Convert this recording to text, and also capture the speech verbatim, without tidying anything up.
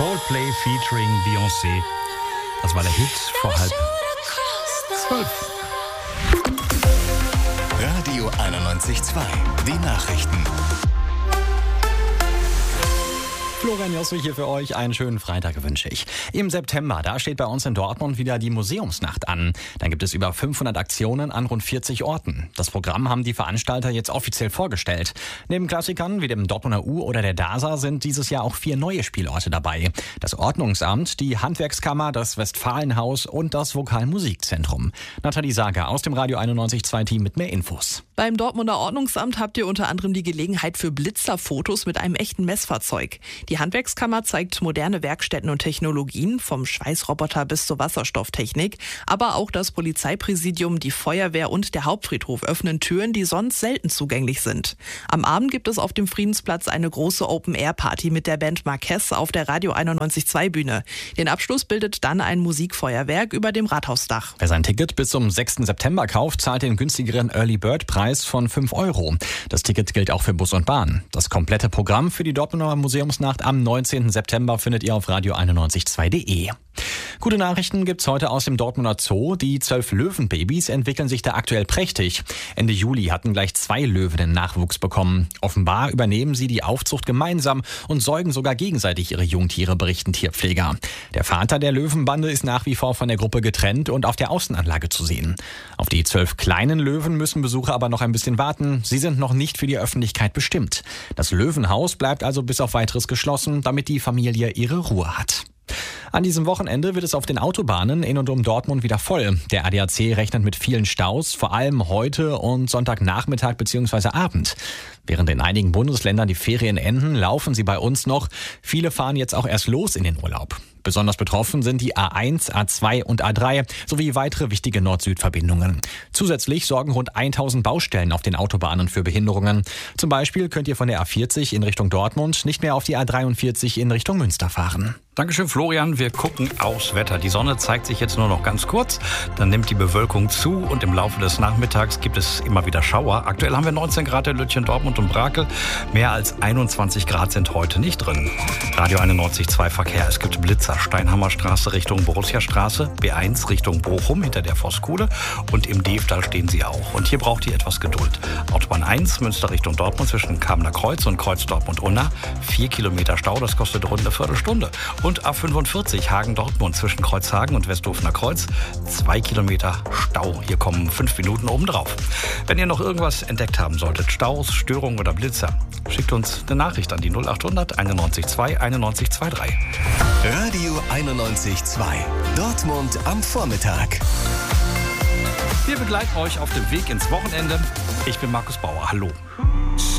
Coldplay featuring Beyoncé. Das war der Hit vor halb zwölf. Radio einundneunzig Komma zwei, die Nachrichten. Florian Jossel hier für euch. Einen schönen Freitag wünsche ich. Im September, da steht bei uns in Dortmund wieder die Museumsnacht an. Dann gibt es über fünfhundert Aktionen an rund vierzig Orten. Das Programm haben die Veranstalter jetzt offiziell vorgestellt. Neben Klassikern wie dem Dortmunder U oder der D A S A sind dieses Jahr auch vier neue Spielorte dabei. Das Ordnungsamt, die Handwerkskammer, das Westfalenhaus und das Vokalmusikzentrum. Nathalie Sager aus dem Radio einundneunzig Komma zwei Team mit mehr Infos. Beim Dortmunder Ordnungsamt habt ihr unter anderem die Gelegenheit für Blitzerfotos mit einem echten Messfahrzeug. Die Handwerkskammer zeigt moderne Werkstätten und Technologien, vom Schweißroboter bis zur Wasserstofftechnik. Aber auch das Polizeipräsidium, die Feuerwehr und der Hauptfriedhof öffnen Türen, die sonst selten zugänglich sind. Am Abend gibt es auf dem Friedensplatz eine große Open-Air-Party mit der Band Marquess auf der Radio einundneunzig Komma zwei Bühne. Den Abschluss bildet dann ein Musikfeuerwerk über dem Rathausdach. Wer sein Ticket bis zum sechsten September kauft, zahlt den günstigeren Early-Bird-Preis von fünf Euro. Das Ticket gilt auch für Bus und Bahn. Das komplette Programm für die Dortmunder Museumsnacht am neunzehnten September findet ihr auf radio einundneunzig Komma zwei punkt de. Gute Nachrichten gibt's heute aus dem Dortmunder Zoo. Die zwölf Löwenbabys entwickeln sich da aktuell prächtig. Ende Juli hatten gleich zwei Löwinnen Nachwuchs bekommen. Offenbar übernehmen sie die Aufzucht gemeinsam und säugen sogar gegenseitig ihre Jungtiere, berichten Tierpfleger. Der Vater der Löwenbande ist nach wie vor von der Gruppe getrennt und auf der Außenanlage zu sehen. Auf die zwölf kleinen Löwen müssen Besucher aber noch ein bisschen warten. Sie sind noch nicht für die Öffentlichkeit bestimmt. Das Löwenhaus bleibt also bis auf Weiteres geschlossen, damit die Familie ihre Ruhe hat. An diesem Wochenende wird es auf den Autobahnen in und um Dortmund wieder voll. Der A D A C rechnet mit vielen Staus, vor allem heute und Sonntagnachmittag bzw. Abend. Während in einigen Bundesländern die Ferien enden, laufen sie bei uns noch. Viele fahren jetzt auch erst los in den Urlaub. Besonders betroffen sind die A eins, A zwei und A drei sowie weitere wichtige Nord-Süd-Verbindungen. Zusätzlich sorgen rund tausend Baustellen auf den Autobahnen für Behinderungen. Zum Beispiel könnt ihr von der A vierzig in Richtung Dortmund nicht mehr auf die A dreiundvierzig in Richtung Münster fahren. Dankeschön, Florian. Wir gucken aufs Wetter. Die Sonne zeigt sich jetzt nur noch ganz kurz. Dann nimmt die Bewölkung zu und im Laufe des Nachmittags gibt es immer wieder Schauer. Aktuell haben wir neunzehn Grad in Lütchen, Dortmund und Brakel. Mehr als einundzwanzig Grad sind heute nicht drin. Radio einundneunzig Komma zwei Verkehr. Es gibt Blitzer. Steinhammerstraße Richtung Borussiastraße, B eins Richtung Bochum hinter der Voskuhle und im Devdal stehen sie auch. Und hier braucht ihr etwas Geduld. Autobahn eins, Münster Richtung Dortmund zwischen Kamener Kreuz und Kreuz Dortmund-Unna. Vier Kilometer Stau, das kostet rund eine Viertelstunde. Und A fünfundvierzig Hagen-Dortmund zwischen Kreuzhagen und Westhofener Kreuz. Zwei Kilometer Stau. Hier kommen fünf Minuten obendrauf. Wenn ihr noch irgendwas entdeckt haben solltet, Staus, Störungen oder Blitzer, schickt uns eine Nachricht an die null achthundert einundneunzig Komma zwei einundneunzig Komma drei. Radio einundneunzig Komma zwei. Dortmund am Vormittag. Wir begleiten euch auf dem Weg ins Wochenende. Ich bin Markus Bauer. Hallo.